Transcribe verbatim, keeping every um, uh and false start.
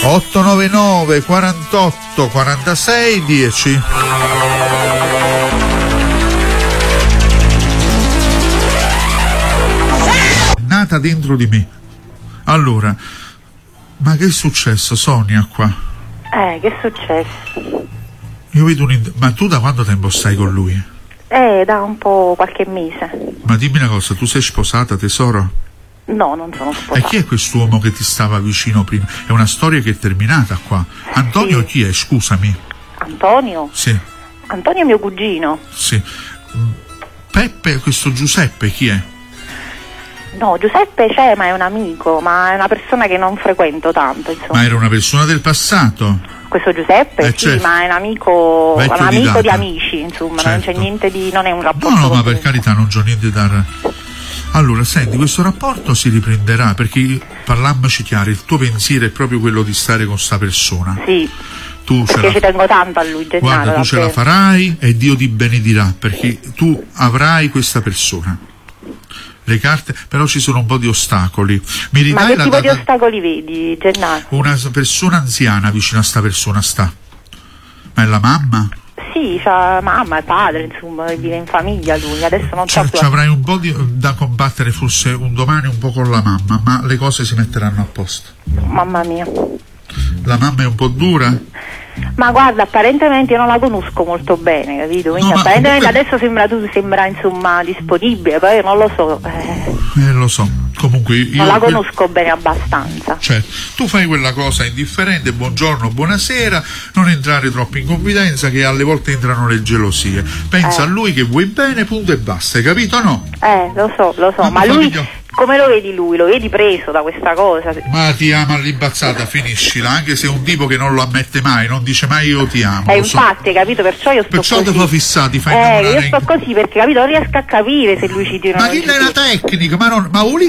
otto nove nove quarantotto quarantasei dieci. Nata dentro di me. Allora, ma che è successo, Sonia, qua? Eh, che è successo? Io vedo un... Ma tu da quanto tempo stai con lui? Eh, da un po' qualche mese. Ma dimmi una cosa, tu sei sposata, tesoro? No, non sono sposata. E chi è quest'uomo che ti stava vicino prima? È una storia che è terminata qua. Antonio sì. Chi è, scusami? Antonio? Sì. Antonio è mio cugino. Sì. Peppe, questo Giuseppe, chi è? No, Giuseppe c'è, ma è un amico, ma è una persona che non frequento tanto, insomma. Ma era una persona del passato? Questo Giuseppe, eh, sì, certo. Ma è un amico, un amico di, di amici, insomma, certo. Non c'è niente di, non è un rapporto. No, no, ma per carità non c'ho niente da... Allora, senti, questo rapporto si riprenderà, perché parlammoci chiaro, il tuo pensiero è proprio quello di stare con sta persona. Sì. Tu perché ce la... ci tengo tanto a lui, Gennaro. Guarda, tu davvero. Ce la farai e Dio ti benedirà, perché tu avrai questa persona. Le carte, però ci sono un po' di ostacoli. Mi ridai Ma che la tipo data... di ostacoli vedi, Gennaro? Una persona anziana vicino a sta persona sta. Ma è la mamma? Sì, c'ha mamma e padre, insomma, vive in famiglia lui, adesso non c'ha più. Ci avrai un po' di, da combattere forse un domani un po' con la mamma, ma le cose si metteranno a posto. Mamma mia. La mamma è un po' dura? Ma guarda, apparentemente io non la conosco molto bene, capito? Quindi no, apparentemente comunque... adesso sembra tu sembra insomma disponibile, poi non lo so. Eh, eh lo so. Comunque io non la conosco bene abbastanza. Cioè, tu fai quella cosa indifferente, buongiorno, buonasera, non entrare troppo in confidenza che alle volte entrano le gelosie. Pensa eh. a lui che vuoi bene, punto e basta, hai capito o no? Eh, lo so, lo so, ma, ma lui figlio... come lo vedi lui? Lo vedi preso da questa cosa? Ma ti ama all'imbazzata, finiscila, anche se è un tipo che non lo ammette mai, non dice mai io ti amo. Eh, infatti, hai capito? Perciò io sto Perciò così. Perciò ti fa fissati, fai Eh, innamorare. io sto così perché, capito, non riesco a capire se lui ci tiene. Ma chi è la tecnica? Ma non, ma